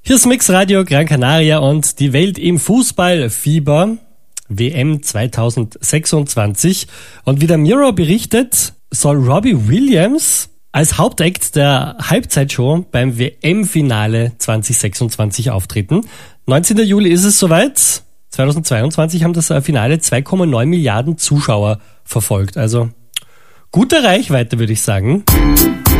Hier ist Mix Radio Gran Canaria und die Welt im Fußballfieber. WM 2026. Und wie der Mirror berichtet, soll Robbie Williams als Hauptact der Halbzeitshow beim WM-Finale 2026 auftreten. 19. Juli ist es soweit. 2022 haben das Finale 2,9 Milliarden Zuschauer verfolgt. Also gute Reichweite, würde ich sagen.